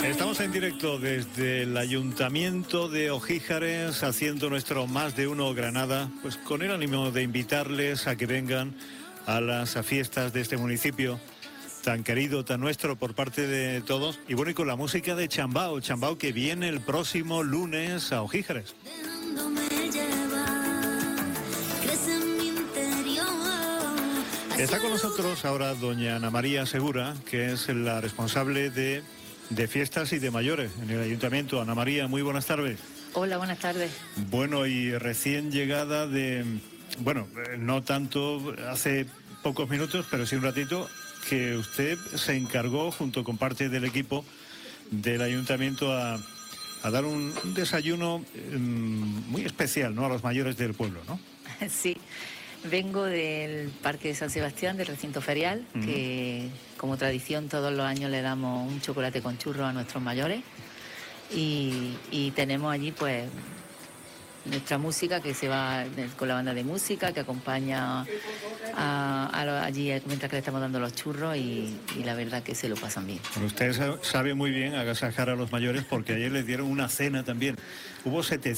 Estamos en directo desde el Ayuntamiento de Ojíjares, haciendo nuestro Más de Uno Granada, pues con el ánimo de invitarles a que vengan a las fiestas de este municipio tan querido, tan nuestro por parte de todos. Y bueno, y con la música de Chambao que viene el próximo lunes a Ojíjares. Está con nosotros ahora doña Ana María Segura, que es la responsable de fiestas y de mayores en el ayuntamiento. Ana María, muy buenas tardes. Hola, buenas tardes. Bueno, y recién llegada no tanto, hace pocos minutos, pero sí un ratito, que usted se encargó, junto con parte del equipo del ayuntamiento, a dar un desayuno muy especial, ¿no?, a los mayores del pueblo, ¿no? Sí. Vengo del Parque de San Sebastián, del recinto ferial, que como tradición todos los años le damos un chocolate con churros a nuestros mayores y tenemos allí pues nuestra música que se va con la banda de música que acompaña allí mientras que le estamos dando los churros y la verdad que se lo pasan bien. Bueno, usted sabe muy bien agasajar a los mayores porque ayer les dieron una cena también. Hubo 700